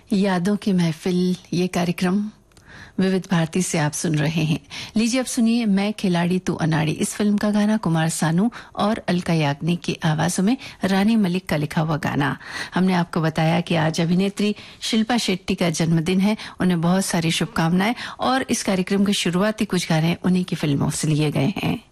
यादों की महफिल, ये कार्यक्रम विविध भारती से आप सुन रहे हैं। लीजिए अब सुनिए मैं खिलाड़ी तू अनाड़ी। इस फिल्म का गाना कुमार सानू और अलका याग्निक की आवाजों में रानी मलिक का लिखा हुआ गाना। हमने आपको बताया कि आज अभिनेत्री शिल्पा शेट्टी का जन्मदिन है। उन्हें बहुत सारी शुभकामनाएं और इस कार्यक्रम के शुरुआती कुछ गाने उन्हीं की फिल्मों से लिए गए हैं।